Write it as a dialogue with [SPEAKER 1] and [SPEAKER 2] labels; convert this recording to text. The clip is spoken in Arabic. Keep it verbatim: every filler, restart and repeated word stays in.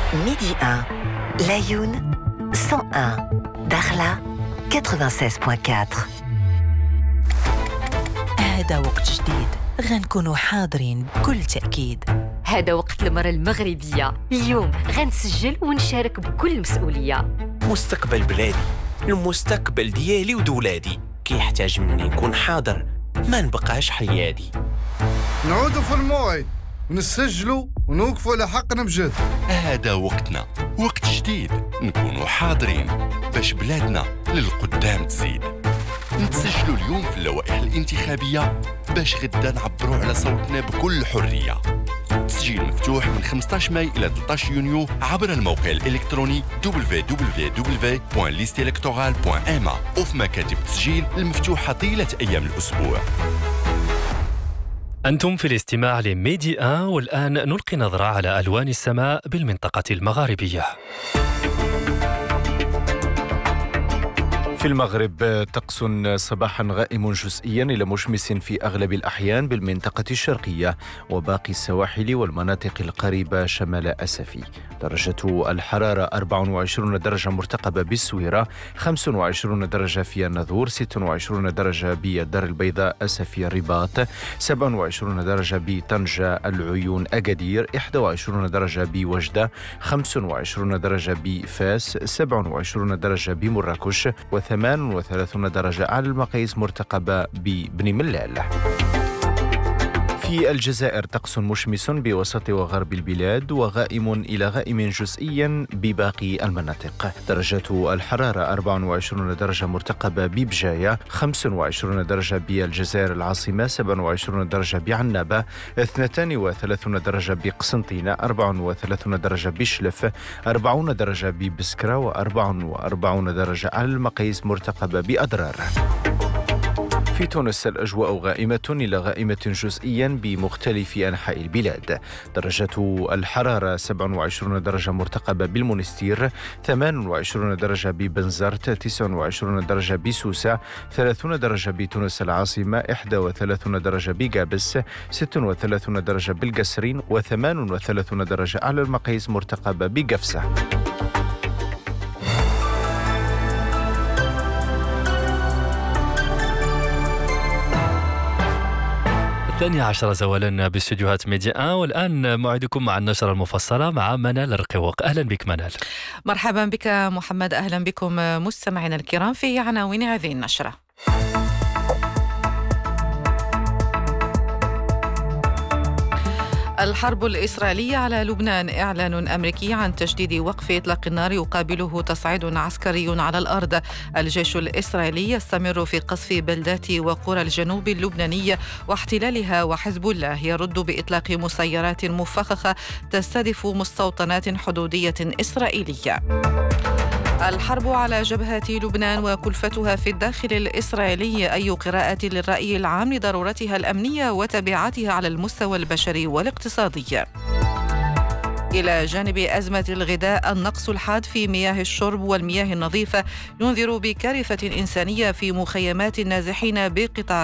[SPEAKER 1] ميدي واحد لايون مية وواحد داخلة تسعة وثمانين فاصلة أربعة.
[SPEAKER 2] هذا وقت جديد غنكونوا حاضرين بكل تأكيد.
[SPEAKER 3] هذا وقت المرأة المغربية. اليوم غنسجل ونشارك بكل مسؤولية.
[SPEAKER 4] مستقبل بلادي، المستقبل ديالي ودولادي كيحتاج مني نكون حاضر، ما نبقاش حيادي.
[SPEAKER 5] نعودوا في الموعد ونسجلوا ونوقفوا على حقنا بجد.
[SPEAKER 6] هذا وقتنا، وقت جديد نكونوا حاضرين باش بلادنا للقدام تزيد. نتسجلوا اليوم في اللوائح الانتخابية باش غدا نعبروا على صوتنا بكل حرية. التسجيل مفتوح من خمسطاش ماي إلى ثلاثطاش يونيو عبر الموقع الإلكتروني دبليو دبليو دبليو دوت ليست إلكتورال دوت إم إيه وفي مكاتب التسجيل المفتوحة طيلة أيام الأسبوع.
[SPEAKER 7] أنتم في الاستماع لميدي واحد، والآن نلقي نظرة على ألوان السماء بالمنطقة المغاربية.
[SPEAKER 8] في المغرب طقس صباحا غائم جزئيا إلى مشمس في أغلب الأحيان بالمنطقة الشرقية وباقي السواحل والمناطق القريبة شمال أسفي. درجة الحرارة أربعة وعشرين درجة مرتقبة بالسويرة، خمسة وعشرين درجة في النذور، ستة وعشرين درجة بالدار البيضاء أسفي الرباط، سبعة وعشرين درجة بطنجة العيون أكادير، واحد وعشرين درجة بوجدة، خمسة وعشرين درجة بفاس، سبعة وعشرين درجة بمراكش، ثمان وثلاثين درجة على المقاييس مرتقبة ببني ملال. في الجزائر طقس مشمس بوسط وغرب البلاد وغائم إلى غائم جزئيا بباقي المناطق. درجة الحرارة أربعة وعشرين درجة مرتقبة ببجاية، خمسة وعشرين درجة بالجزائر العاصمة، سبعة وعشرين درجة بعنابة، اثنتين وثلاثين درجة بقسنطينة، أربعة وثلاثين درجة بشلف، أربعين درجة ببسكرة، وأربعة وأربعين درجة على المقاييس مرتقبة بأضرار. في تونس الأجواء غائمة إلى غائمة جزئيا بمختلف أنحاء البلاد. درجة الحرارة سبعة وعشرين درجة مرتقبة بالمنستير، ثمانية وعشرين درجة ببنزرت، تسعة وعشرين درجة بسوسة، ثلاثين درجة بتونس العاصمة، واحد وثلاثين درجة بقابس، ستة وثلاثين درجة بالقسرين، وثمان وثلاثين درجة على المقاييس مرتقبة بقفصة.
[SPEAKER 7] الثانية عشرة زوالا باستديوهات ميديا واحد، والآن موعدكم مع النشرة المفصلة مع منال الرقوق. أهلا بك منال.
[SPEAKER 9] مرحبا بك محمد، أهلا بكم مستمعينا الكرام في عناوين هذه النشرة. الحرب الإسرائيلية على لبنان، إعلان أمريكي عن تجديد وقف إطلاق النار يقابله تصعيد عسكري على الأرض. الجيش الإسرائيلي يستمر في قصف بلدات وقرى الجنوب اللبناني واحتلالها، وحزب الله يرد بإطلاق مسيرات مفخخة تستهدف مستوطنات حدودية إسرائيلية. الحرب على جبهة لبنان وكلفتها في الداخل الإسرائيلي، أي قراءة للرأي العام لضرورتها الأمنية وتبعاتها على المستوى البشري والاقتصادي. إلى جانب أزمة الغذاء، النقص الحاد في مياه الشرب والمياه النظيفة ينذر بكارثة إنسانية في مخيمات النازحين بقطاع